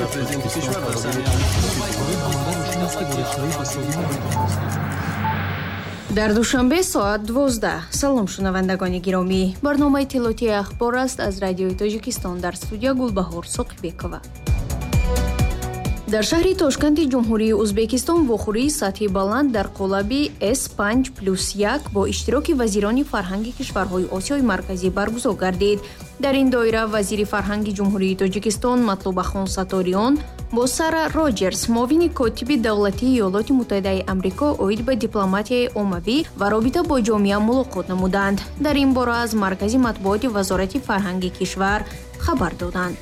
дар душанбе соат 12. салом шунавандагони гиромӣ, барномаи тилотии ахбор аст аз радиои Тоҷикистон. дар студия Гулбаҳор Соқибекова. дар шаҳри Тошканти ҷумҳурии Узбекистон вохӯрии сатҳи баланд дар қолаби S5+1 бо иштироки вазирони фарҳанги кишварҳои Осиёи марказӣ баргузор гардид. дар ин доира вазири фарҳанги ҷумҳурии Тоҷикистон Матлубахон Саториён бо Сара Роҷерс, муовини котиби давлатии Иёлоти Муттаҳидаи Амрико оид ба дипломатияи оммавӣ ва робита бо ҷомеа мулоқот намуданд. дар ин бора аз маркази матбуоти вазорати фарҳанги кишвар хабар доданд.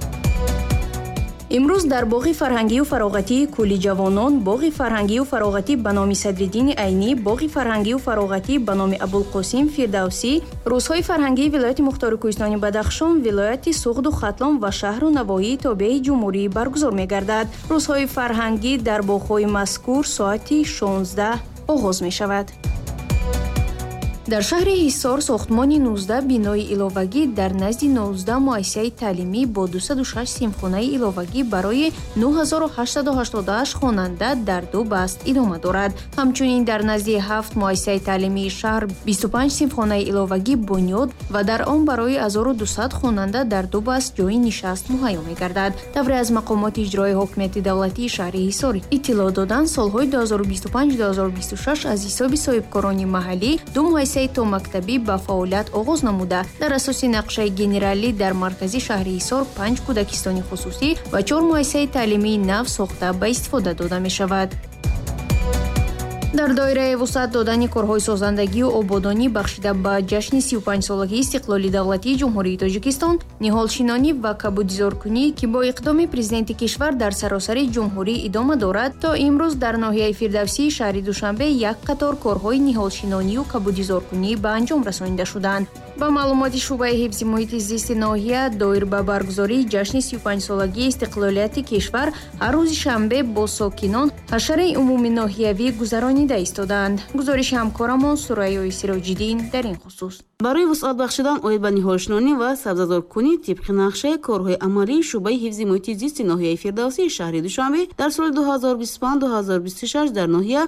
имрӯз дар боғи фарҳангию фароғатии Кӯли ҷавонон, боғи фарҳангию фароғатӣ ба номи Садриддини Айнӣ, боғи фарҳангию фароғатӣ ба номи Абулқосим Фирдавсӣ, рӯзҳои фарҳангии вилояти Мухтори Кӯҳистони Бадахшон, вилояти Суғду Хатлон ва шаҳру навоҳии тобеаи ҷумҳурӣ баргузор мегардад. рӯзҳои фарҳангӣ дар боғҳои мазкур соати 16 оғоз мешавад. дар шаҳри Ҳисор сохтмони 19 бинои иловагӣ дар назди 19 муассисаи таълимӣ бо 206 симхонаи иловагӣ барои 9888 хонанда дар ду баст идома дорад. ҳамчунин дар назди 7 муассисаи таълимии шаҳр 25 симхонаи иловагӣ бунёд ва дар он барои 1200 хонанда дар ду баст ҷойи нишаст муҳайё мегардад. тавре аз мақомоти иҷроии ҳокимияти давлатии шаҳри Ҳисор иттилоъ доданд, солҳои 2025-2026 аз ҳисоби соҳибкорони маҳаллӣ ду муассисаи то мактабӣ ба фаъолият оғоз намуда, дар асоси нақшаи генералӣ дар маркази шаҳри Ҳисор 5 кӯдакистони хусусӣ ва 4 муассисаи таълимии нав сохта ба истифода дода мешавад. дар доираи вусъат додани корҳои созандагию ободонӣ бахшида ба ҷашни 35-солагии истиқлоли давлатии ҷумҳурии Тоҷикистон, ниҳолшинонӣ ва кабудизоркунӣ ки бо иқдоми президенти кишвар дар саросари ҷумҳурӣ идома дорад, то имрӯз дар ноҳияи Фирдавсии шаҳри Душанбе як қатор корҳои ниҳолшинонию кабудизоркунӣ ба анҷом расонида шуданд. ба маълумоти шуъбаи ҳифзи муҳити зисти ноҳия доир ба баргузории ҷашни 35-солагии истиқлолияти кишвар, ҳар рӯзи шанбе бо сокинон ҳашараи умуми ноҳиявӣ гузаронида истодаанд. гузориши ҳамкорамон Сураёи Сироҷиддин дар ин хусус. барои вусъат бахшидан оид ба ниҳолшинонӣ ва сабзазоркунӣ тибқи нақшаи корҳои амалии шуъбаи ҳифзи муҳити зисти ноҳияи Фирдавсии шаҳри Душанбе дар соли 2025-2026 дар ноҳия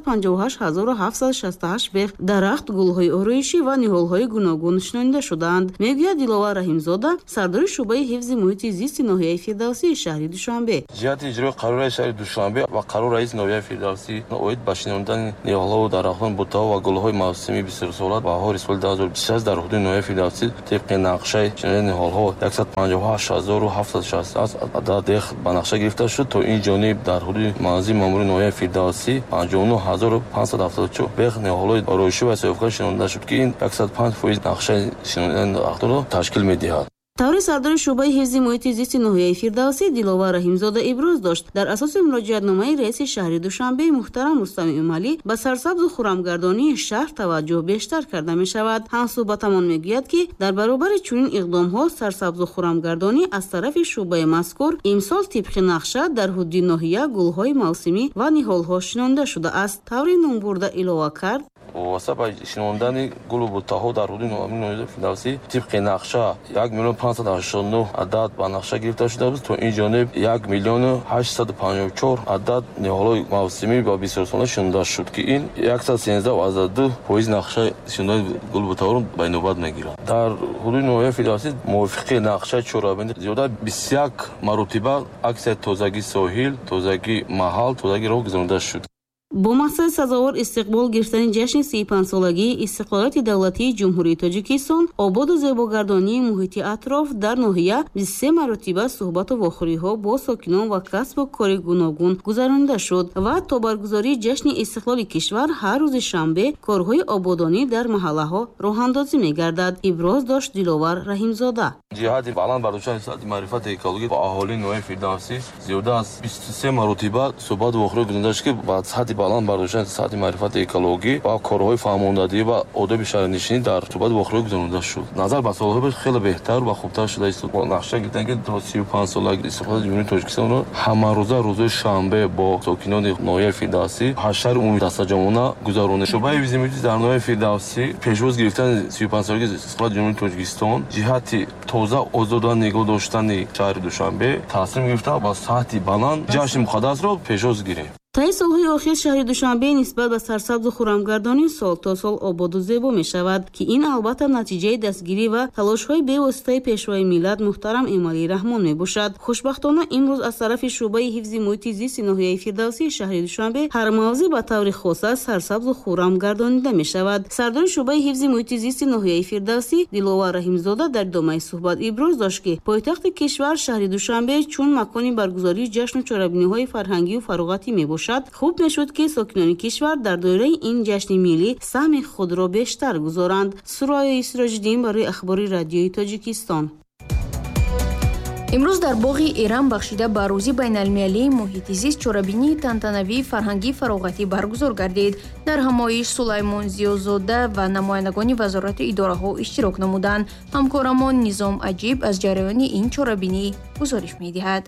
158768 беғ, дарахт, гулҳои ороишӣ ва ниҳолҳои гуногун шинонида шуданд, мегӯяд Диловар Раҳимзода, сардори шуъбаи ҳифзи муҳити зисти ноҳияи Фирдавсии шаҳри Душанбе. ҷиҳати иҷрои қарораи шаҳри Душанбе ва қарори раиси ноҳияи Фирдавсӣ оид ба шинонидани ниҳолҳо, дарахтон, бутаҳо ва гулҳои мавсимии бисёрсола баҳори соли 2026 дар ҳудуди ноҳияи Фирдавсӣ тибқи нақшаи шинонидани ниҳолҳо 158760 адад беғ ба нақша гирифта шуд. то ин ҷониб дар ҳудуди манзили маъмури ноҳияи Фирдавсӣ 59574 беғ ниҳолҳои ороишӣ ва сеёфкунӣ шинонида шуд ки ин 105% нақшаи шинонидани дарахтонро ташкил медиҳад. таври сардори шуъбаи ҳифзи муҳити зисти ноҳияи Фирдавсӣ Диловар Раҳимзода иброз дошт, дар асоси муроҷиатномаи раиси шаҳри Душанбе муҳтарам Рустами Умалӣ ба сарсабзу хуррамгардонии шаҳр таваҷҷӯҳ бештар карда мешавад. ҳамсуҳбатамон мегӯяд ки дар баробари чунин иқдомҳо сарсабзу хуррамгардонӣ аз тарафи шуъбаи мазкур имсол тибқи нақша дар ҳудуди ноҳия гулҳои мавсимӣ ва ниҳолҳо шинонида шудааст. таври номбурда илова кард, вобаста ба шинондани гулу бутаҳо дар ҳудуди ноҳияи Фирдавсӣ тибқи нақша 1,589,000 адад ба нақша гирифта шуда буд. то ин ҷониб 1,854,000 адад ниҳолҳои мавсимӣ ва бисёрсола шинонида шуд ки ин 113.2% нақшаи шинондани гулу бутаҳоро ба инобат мегирад. дар ҳудуди ноҳияи Фирдавсӣ мувофиқи нақшаи чорабинӣ зиёда 21 маротиба аксияи тозагии соҳил, тозагии маҳал, тозагии роҳ гузаронида шуд. бо мақсади сазовор истиқбол гирифтани ҷашни 35-солагии истиқлолияти давлатии ҷумҳурии Тоҷикистон, ободу зебогардонии муҳити атроф дар ноҳия 23 маротиба суҳбату вохӯриҳо бо сокинон ва касбу кори гуногун гузаронида шуд ва то баргузории ҷашни истиқлоли кишвар ҳар рӯзи шанбе корҳои ободонӣ дар маҳаллаҳо роҳандозӣ мегардад, иброз дошт Диловар Раҳимзода. ҷиҳати баланд бардоштани сатҳи маърифати экологӣ ба аҳолии ноҳияи Фирдавсӣ зиёда аз 23 маротиба суҳбату вохӯриҳо гузаронида шуд ки ба сатҳи баланд бардоштани сатҳи маърифати экологӣ ва корҳои фаҳмондадӣ ва одаби шаҳрнишинӣ дар сурбат вохӯрӣ гузаронида шуд. назар ба солҳои бош хеле беҳтар ва хубтар шуда ист. нақша гирифтем ки то 35 сола истифодаи ҷумҳурии Тоҷикистон ҳамарӯза рӯзои шанбе бо сокинони ноҳияи Фирдавсӣ ҳаштари умуми дастаҷамона гузаронид. шӯъбаи ҳифзи муҳити дар ноҳияи Фирдавсӣ пешвоз гирифтани 35 солаги истиқлоли ҷумҳурии Тоҷикистон ҷиҳати тоза озода нигоҳ доштани шаҳри Душанбе таъсир мегирифта ва сатҳи баланд ҷашни муқаддасро пешвоз гирифт. таи солҳои охир шаҳри Душанбе нисбат ба сарсабзу хуррамгардонӣ сол то сол ободу зебо мешавад ки ин албатта натиҷаи дастгирӣ ва талошҳои бевоситаи пешвои миллат муҳтарам Эмомалӣ Раҳмон мебошад. хушбахтона имрӯз аз тарафи шӯъбаи ҳифзи муҳити зисти ноҳияи Фирдавсии шаҳри Душанбе ҳар мавзеъ ба таври хоса сарсабзу хуррам гардонида мешавад. сардори шӯъбаи ҳифзи муҳити зисти ноҳияи Фирдавсӣ Диловар Раҳимзода дар идомаи суҳбат иброз дошт ки пойтахти кишвар шаҳри Душанбе чун макони баргузории ҷашну чорабиниҳои фарҳангиву фароғатӣ мебошад. хуб мешуд ки сокинони кишвар дар доираи ин ҷашни миллӣ саҳми худро бештар гузоранд. Сурояи Сироҷиддин барои ахбори радиои Тоҷикистон. имрӯз дар боғи Иран бахшида ба рӯзи байналмилалии муҳити зист чорабинии тантанавии фарҳангии фароғатӣ баргузор гардид. дар ҳамоиш Сулаймон Зиёзода ва намояндагони вазорату идораҳо иштирок намуданд. ҳамкорамон Низом Аҷиб аз ҷараёни ин чорабинӣ гузориш медиҳад.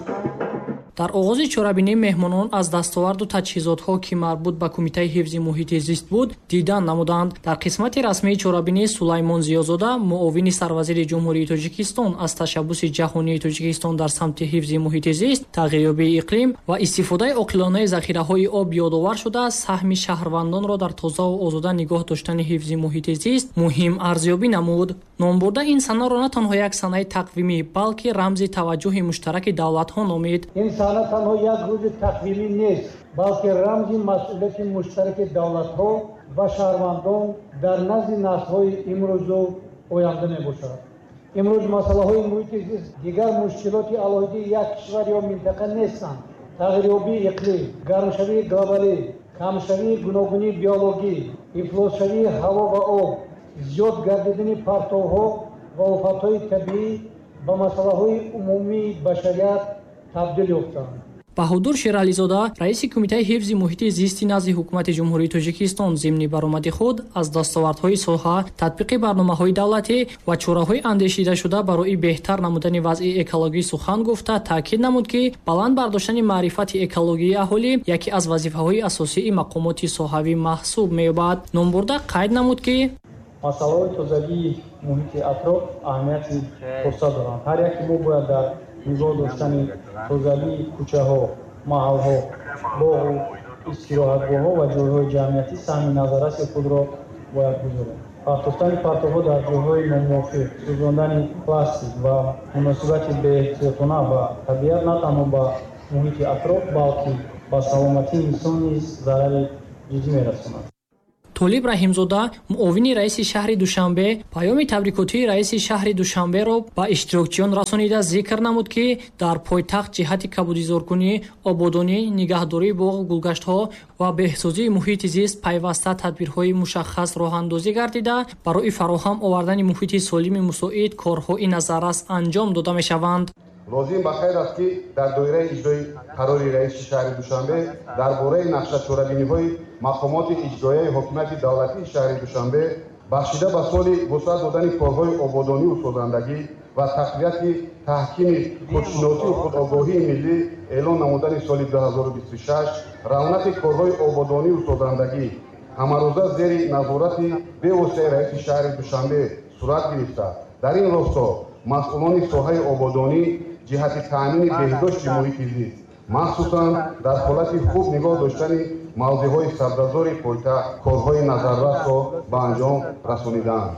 дар оғози чорабинӣ меҳмонон аз дастоварду таҷҳизотҳо ки марбут ба Кумитаи ҳифзи муҳити зист буд дидан намуданд. дар қисмати расмии чорабинӣ Сулаймон Зиёзода муовини сарвазири ҷумҳурии Тоҷикистон аз ташаббуси ҷаҳонии Тоҷикистон дар самти ҳифзи муҳити зист, тағйирёбии иқлим ва истифодаи оқилонаи захираҳои об ёдовар шуда саҳми шаҳрвандонро дар тозаву озода нигоҳ доштани ҳифзи муҳити зист муҳим арзёбӣ намуд. номбурда ин санаро на танҳо як санаи тақвимӣ, балки рамзи таваҷҷӯҳи муштараки давлатҳо номид. сана танҳо як рӯзи тақвимӣ нест, балки рамзи масъулияти муштараки давлатҳо ва шаҳрвандон дар назди наслҳои имрӯзу оянда мебошад. имрӯз масъалаҳои муҳити зист дигар мушкилоти алоҳидаи як кишвар ё минтақа нестанд. тағйирёбии иқлим, гармшавии глобалӣ, камшавии гуногунии биологӣ, ифлосшавии ҳаво ва об, зиёд гардидани партовҳо ва офатҳои табиӣ ба масъалаҳои умумии башарият табдил ёфтанд. Баҳодур Шерализода, раиси Кумитаи ҳифзи муҳити зисти назди ҳукумати ҷумҳурии Тоҷикистон зимни баромади худ аз дастовардҳои соҳа, татбиқи барномаҳои давлатӣ ва чораҳои андешидашуда барои беҳтар намудани вазъи экологӣ сухан гуфта, таъкид намуд, ки баланд бардоштани маърифати экологии аҳолӣ яке аз вазифаҳои асосии мақомоти соҳавӣ маҳсуб меёбад. Номбурда қайд намуд, ки масъалаҳои тозагии муҳити атроф аҳамияти хоса доранд. ҳар яке мо бояд дар нигоҳ доштани тозагии кӯчаҳо, маҳалҳо, боғу истироҳатгоҳҳо ва ҷойҳои ҷамъиятӣ саҳми назарраси худро бояд гузорем. партофтани партовҳо дар ҷойҳои номувофиқ, сӯзондани пластик ва муносибати беэҳтиётона ба табиат на танҳо ба муҳити атроф, балки ба саломатии инсон низ зарари ҷиддӣ мерасонад. Толиб Раҳимзода, муовини раиси шаҳри Душанбе, паёми табрикотии раиси шаҳри Душанберо ба иштирокчиён расонида зикр намуд, ки дар пойтахт ҷиҳати кабудизоркунӣ, ободонӣ, нигаҳдории боғу гулгаштҳо ва беҳсозии муҳити зист пайваста тадбирҳои мушаххас роҳандозӣ гардида, барои фароҳам овардани муҳити солими мусоид корҳои назаррас анҷом дода мешаванд. лозим ба хайр аст ки дар доираи иҷрои қарори раиси шаҳри Душанбе дар бораи нақшачорабиниҳои мақомоти иҷроияи ҳокимияти давлатии шаҳри Душанбе бахшида ба соли вусъат додани корҳои ободонию созандагӣ ва тақвияти таҳкими худшиносию худогоҳии миллӣ эълон намудани соли 2026 равнақи корҳои ободонию созандагӣ ҳамарӯза зери назорати бевоситаи раиси шаҳри Душанбе сурат гирифта. дар ин росто масъулони соҳаи ободонӣ ҷиҳати таъмини беҳдошти муҳити зист, махсусан дар ҳолати хуб нигоҳ доштани мавзеъҳои сабзазори пойтахт корҳои назаррасро ба анҷом расонидаанд.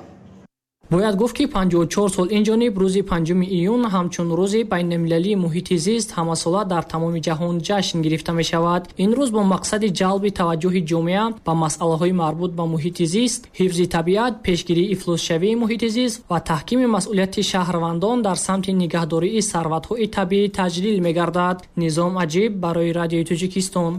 бояд гуфт, ки 54 сол инҷониб рӯзи 5 июн ҳамчун рӯзи байналмилалии муҳити зист ҳамасола дар тамоми ҷаҳон ҷашн гирифта мешавад. ин рӯз бо мақсади ҷалби таваҷҷӯҳи ҷомеа ба масъалаҳои марбут ба муҳити зист, ҳифзи табиат, пешгирии ифлосшавии муҳити зист ва таҳкими масъулияти шаҳрвандон дар самти нигаҳдории сарватҳои табиӣ таҷлил мегардад. Низом Аҷиб барои Радиои Тоҷикистон.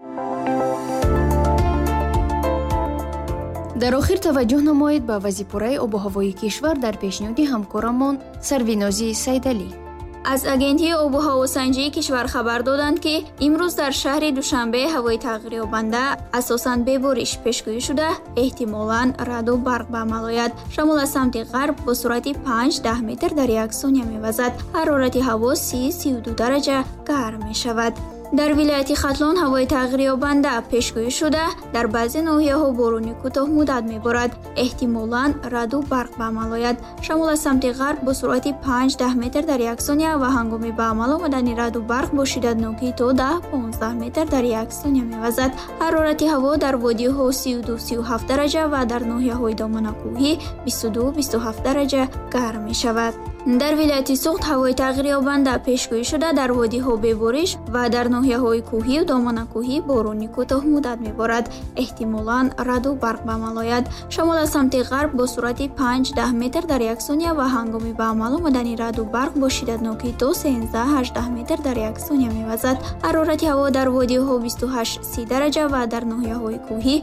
дар охир таваҷҷӯҳ намоед ба вазипураи обу ҳавои кишвар дар пешниҳоди ҳамкорамон Сарвинози Сайдалӣ. аз агентии обу ҳавосанҷии кишвар хабар доданд, ки имрӯз дар шаҳри Душанбе ҳавои тағйирёбанда асосан бебориш пешгӯӣ шуда, эҳтимолан раъду барқ ба амал ояд. Шамол аз самти ғарб бо суръати 5-10 метр дар як сония мевазад. ҳарорати ҳаво 30-32 дараҷа гарм мешавад. дар вилояти Хатлон ҳавои тағйирёбанда пешгӯӣ шуда, дар баъзе ноҳияҳо борони кӯтоҳмуддат меборад. эҳтимолан раъду барқ ба амал ояд. шамол аз самти ғарб бо суръати 5-10 метр дар як сония ва ҳангоми ба амал омадани раъду барқ бо шиддатнокӣ то 10-15 метр дар як сония мевазад. ҳарорати ҳаво дар водиҳо 32-37 дараҷа ва дар ноҳияҳои доманакӯҳӣ 22-27 дараҷа гарм мешавад. дар вилояти Суғд ҳавои тағйирёбанда пешгӯӣ шуда, дар водиҳо бебориш ва дар ноҳияҳои кӯҳӣ ва доманакӯҳӣ борони кӯтоҳмуддат меборад. эҳтимолан раъду барқ ба амал ояд. шамол аз самти ғарб бо суръати 5-10 метр дар як сония ва ҳангоми ба амал омадани раъду барқ бо шиддатнокӣ то 13-18 метр дар як сония мевазад. ҳарорати ҳаво дар водиҳо 28-30 дараҷа ва дар ноҳияҳои кӯҳӣ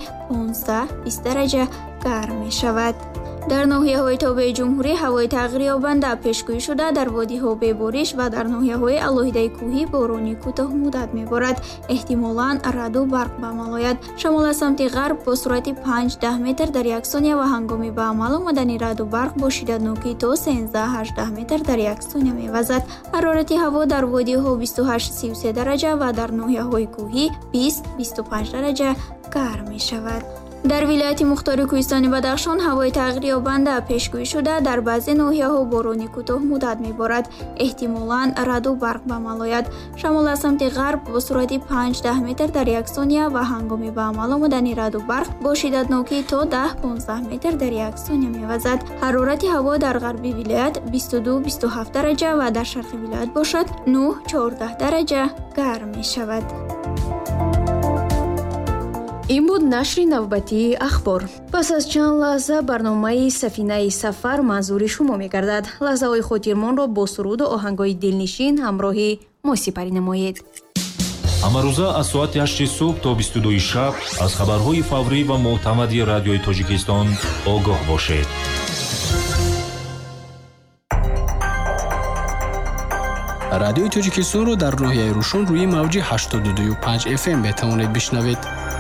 15-20 дараҷа гарм мешавад. дар ноҳияҳои тобеи ҷумҳурӣ ҳавои тағйирёбанда пешгӯӣ шуда, дар водиҳо бебориш ва дар ноҳияҳои алоҳидаи кӯҳӣ борони кӯтоҳмуддат меборад. эҳтимолан раъду барқ ба амал ояд. шамол аз самти ғарб бо суръати 5-10 метр дар як сония ва ҳангоми ба амал омадани раъду барқ бо шиддатнокӣ то 13-18 метр дар як сония мевазад. ҳарорати ҳаво дар водиҳо 28-33 дараҷа ва дар ноҳияҳои кӯҳӣ 20-25 дараҷа гарм мешавад. дар вилояти мухтори кӯҳистони Бадахшон ҳавои тағйирёбанда пешгӯӣ шуда, дар баъзе ноҳияҳо борони кӯтоҳмуддат меборад. эҳтимолан раъду барқ ба амал ояд. шамол аз самти ғарб бо суръати 5-10 метр дар як сония ва ҳангоми ба амал омадани раъду барқ бо шиддатнокӣ то 10-15 метр дар як сония мевазад. ҳарорати ҳаво дар ғарби вилоят 22-27 дараҷа ва дар шарқи вилоят бошад 9-14 дараҷа гарм мешавад. ин буд нашри навбатии ахбор. пас аз чанд лаҳза барномаи сафинаи сафар манзури шумо мегардад. лаҳзаҳои хотирмонро бо суруду оҳангҳои дилнишин ҳамроҳи мо сипарӣ намоед. ҳамарӯза аз соати 8 субҳ то 22 шаб аз хабарҳои фаврӣ ва мӯътамади радиои Тоҷикистон огоҳ бошед. радиои Тоҷикистонро дар ноҳияи Рӯшон рӯи мавҷи 82.5 FM метавонед бишнавед.